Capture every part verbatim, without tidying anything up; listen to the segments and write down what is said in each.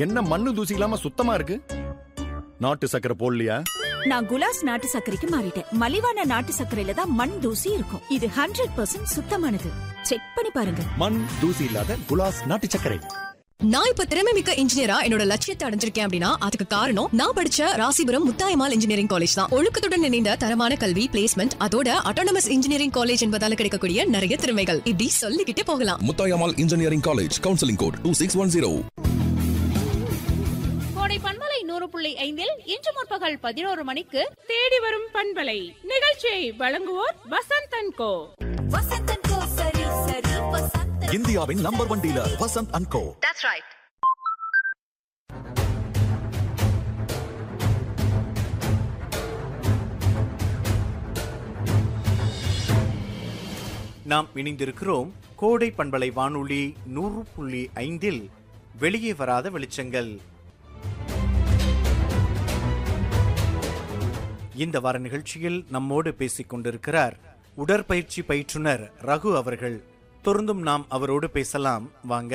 என்ன மண்ணு தூசி இல்லாம சுத்தமா இருக்கு? நாட்டு சக்கரை போடலையா? நான் குலாஸ் நாட்டு சர்க்கரைக்கு மாறிட்டேன். மலிவான நாட்டு சர்க்கரையில தான் மண் தூசி இருக்கும். இது ஹண்ட்ரட் பர்சன்ட் சுத்தமானது. செக் பண்ணி பாருங்க. மண் தூசி இல்லாத குலாஸ் நாட்டு சர்க்கரை. நான் இப்ப திறமை மிக்க இன்ஜினியரா என்னோட லட்சியத்தை அடைஞ்சிருக்கேன் அப்படின்னா அதுக்கு காரணம் நான் படிச்ச ராசிபுரம் முத்தாயம்மாள் இன்ஜினியரிங் காலேஜ் தான். ஒழுக்கத்துடன் இணைந்த தரமான கல்வி, பிளேஸ்மெண்ட், அதோட அட்டானமஸ் இன்ஜினியரிங் காலேஜ் என்பதால கிடைக்கக்கூடிய நிறைய திறமைகள் இப்படி சொல்லிக்கிட்டே போகலாம். Muthayammal engineering college, counselling code two six one zero. கோடை பண்பலை நூறு புள்ளி ஐந்தில் இன்று முற்பகல் பதினோரு மணிக்கு தேடி வரும் பண்பலை நிகழ்ச்சியை வழங்குவோர் வசந்த் அண்ட் கோ. இந்தியாவின் number one dealer Vasanth and go. That's right. நாம் இணைந்திருக்கிறோம் கோடை பண்பலை வானொலி நூறு புள்ளி ஐந்தில் வெளியே வராத வெளிச்சங்கள். இந்த வார நிகழ்ச்சியில் நம்மோடு பேசிக் கொண்டிருக்கிறார் உடற்பயிற்சி பயிற்றுனர் ரகு அவர்கள். தொடர்ந்தும் நாம் அவரோடு பேசலாம் வாங்க.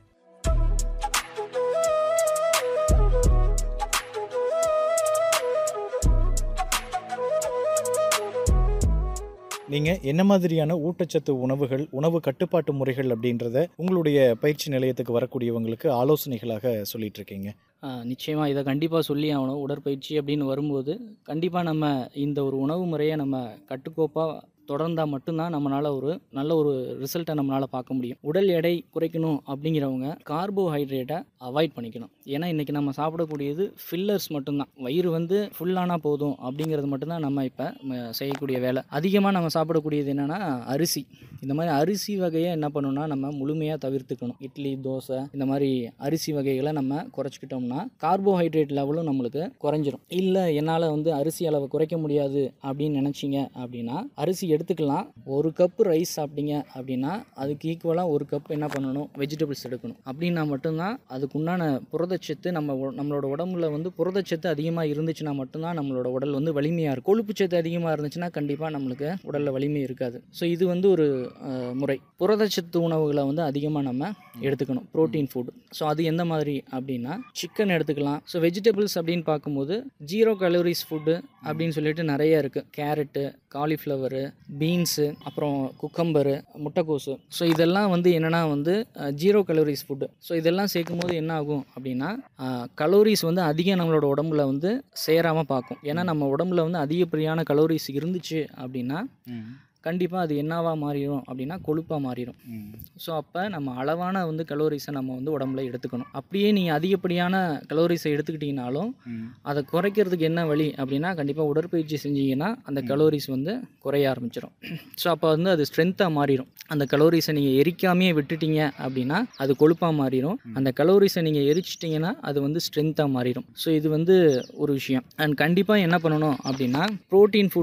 நீங்கள் என்ன மாதிரியான ஊட்டச்சத்து உணவுகள், உணவு கட்டுப்பாட்டு முறைகள் அப்படின்றத உங்களுடைய பயிற்சி நிலையத்துக்கு வரக்கூடியவங்களுக்கு ஆலோசனைகளாக சொல்லிட்டு இருக்கீங்க? நிச்சயமாக இதை கண்டிப்பாக சொல்லி ஆகணும். உடற்பயிற்சி அப்படின்னு வரும்போது கண்டிப்பாக நம்ம இந்த ஒரு உணவு முறையை நம்ம கட்டுக்கோப்பாக தொடர்ந்தால் மட்டும்தான் நம்மளால் ஒரு நல்ல ஒரு ரிசல்ட்டை நம்மளால் பார்க்க முடியும். உடல் எடை குறைக்கணும் அப்படிங்கிறவங்க கார்போஹைட்ரேட்டை அவாய்ட் பண்ணிக்கணும். ஏன்னா இன்றைக்கி நம்ம சாப்பிடக்கூடியது ஃபில்லர்ஸ் மட்டும்தான். வயிறு வந்து ஃபுல்லானால் போதும் அப்படிங்கிறது மட்டும்தான் நம்ம இப்போ செய்யக்கூடிய வேலை. அதிகமாக நம்ம சாப்பிடக்கூடியது என்னென்னா அரிசி. இந்த மாதிரி அரிசி வகையை என்ன பண்ணணும்னா நம்ம முழுமையாக தவிர்த்துக்கணும். இட்லி, தோசை, இந்த மாதிரி அரிசி வகைகளை நம்ம குறைச்சிக்கிட்டோம்னா கார்போஹைட்ரேட் லெவலும் நம்மளுக்கு குறைஞ்சிரும். இல்லை என்னால் வந்து அரிசி அளவை குறைக்க முடியாது அப்படின்னு நினச்சிங்க அப்படின்னா அரிசி எடுத்துக்கலாம். ஒரு கப்பு ரைஸ் சாப்பிட்டீங்க அப்படின்னா அதுக்கு ஈக்குவலாக ஒரு கப் என்ன பண்ணணும், வெஜிடபிள்ஸ் எடுக்கணும். அப்படின்னா மட்டும்தான் அதுக்குண்டான புரதச்சத்து நம்ம நம்மளோட உடம்புல வந்து புரதச்சத்து அதிகமாக இருந்துச்சுன்னா மட்டும்தான் நம்மளோட உடல் வந்து வலிமையாக இருக்கும். கொழுப்புச்சத்து அதிகமாக இருந்துச்சுன்னா கண்டிப்பாக நம்மளுக்கு உடலில் வலிமை இருக்காது. ஸோ இது வந்து ஒரு முறை. புரதச்சத்து உணவுகளை வந்து அதிகமாக நம்ம எடுத்துக்கணும், ப்ரோட்டீன் ஃபுட். ஸோ அது எந்த மாதிரி அப்படின்னா சிக்கன் எடுத்துக்கலாம். ஸோ வெஜிடபிள்ஸ் அப்படின்னு பார்க்கும்போது ஜீரோ கலோரிஸ் ஃபுட்டு அப்படின்னு சொல்லிட்டு நிறைய இருக்குது. கேரட்டு, காலிஃப்ளவரு, பீன்ஸு, அப்புறம் குக்கம்பரு, முட்டைக்கோசு. ஸோ இதெல்லாம் வந்து என்னென்னா வந்து ஜீரோ கலோரிஸ் ஃபுட்டு. ஸோ இதெல்லாம் சேர்க்கும் போது என்ன ஆகும் அப்படின்னா கலோரிஸ் வந்து அதிகம் நம்மளோட உடம்புல வந்து சேராமல் பார்க்கும். ஏன்னா நம்ம உடம்புல வந்து அதிகப்படியான கலோரிஸ் இருந்துச்சு அப்படின்னா கண்டிப்பாக அது என்னவா மாறிடும் அப்படின்னா கொழுப்பாக மாறிடும். ஸோ அப்போ நம்ம அளவான வந்து கலோரிஸை நம்ம வந்து உடம்புல எடுத்துக்கணும். அப்படியே நீங்கள் அதிகப்படியான கலோரிஸை எடுத்துக்கிட்டிங்கனாலும் அதை குறைக்கிறதுக்கு என்ன வழி அப்படின்னா கண்டிப்பாக உடற்பயிற்சி செஞ்சீங்கன்னா அந்த கலோரிஸ் வந்து குறைய ஆரம்பிச்சிடும். ஸோ அப்போ வந்து அது ஸ்ட்ரென்த்தாக மாறிடும். அந்த கலோரிஸை நீங்கள் எரிக்காமையே விட்டுட்டீங்க அப்படின்னா அது கொழுப்பாக மாறிடும். அந்த கலோரிஸை நீங்கள் எரிச்சிட்டிங்கன்னா அது வந்து ஸ்ட்ரென்த்தாக மாறிடும். ஸோ இது வந்து ஒரு விஷயம். அண்ட் கண்டிப்பாக என்ன பண்ணணும் அப்படின்னா ப்ரோட்டீன் ஃபுட்